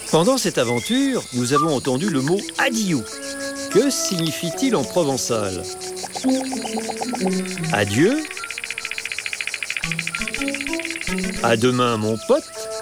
Pendant cette aventure, nous avons entendu le mot « adieu ». Que signifie-t-il en provençal? Adieu. À demain, mon pote.